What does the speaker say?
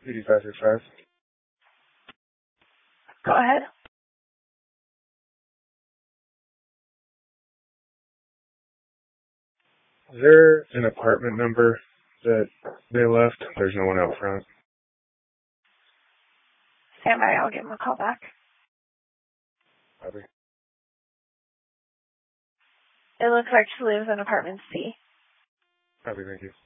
8535. Go ahead. Is there an apartment number that they left? There's no one out front. Stand by, I'll give him a call back. Copy. It looks like she lives in apartment C. Copy, thank you.